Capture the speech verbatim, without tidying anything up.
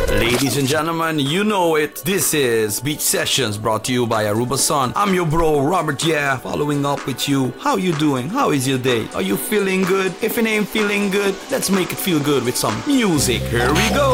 Ladies and gentlemen, you know it. This is Beach Sessions brought to you by Aruba Sun. I'm your bro, Robert Yeah, following up with you. How you doing? How is your day? Are you feeling good? If it ain't feeling good, let's make it feel good with some music. Here we go.